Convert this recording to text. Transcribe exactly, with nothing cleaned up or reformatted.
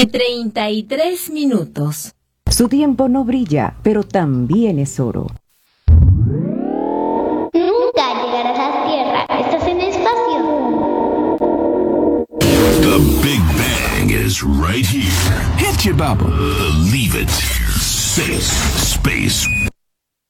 de treinta y tres minutos. Su tiempo no brilla, pero también es oro. Nunca llegarás a la Tierra, estás en el espacio. The Big Bang is right here. Hit you, Bubba. Believe it. Space, space,